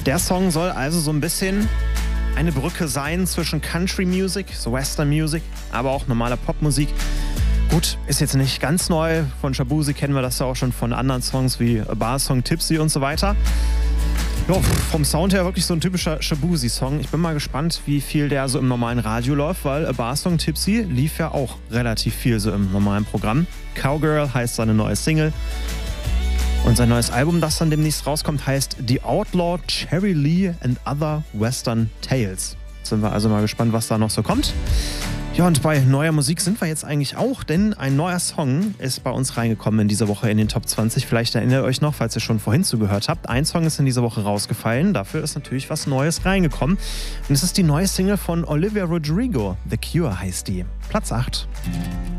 Der Song soll also so ein bisschen eine Brücke sein zwischen Country Music, so Western Music, aber auch normaler Popmusik. Gut, ist jetzt nicht ganz neu. Von Shaboozey kennen wir das ja auch schon von anderen Songs wie A Bar Song, Tipsy und so weiter. Ja, vom Sound her wirklich so ein typischer Shaboozey-Song. Ich bin mal gespannt, wie viel der so im normalen Radio läuft, weil A Bar Song, Tipsy lief ja auch relativ viel so im normalen Programm. Cowgirl heißt seine neue Single. Und sein neues Album, das dann demnächst rauskommt, heißt The Outlaw Cherry Lee and Other Western Tales. Jetzt sind wir also mal gespannt, was da noch so kommt. Ja, und bei neuer Musik sind wir jetzt eigentlich auch, denn ein neuer Song ist bei uns reingekommen in dieser Woche in den Top 20. Vielleicht erinnert ihr euch noch, falls ihr schon vorhin zugehört habt. Ein Song ist in dieser Woche rausgefallen, dafür ist natürlich was Neues reingekommen. Und es ist die neue Single von Olivia Rodrigo, The Cure heißt die. Platz 8.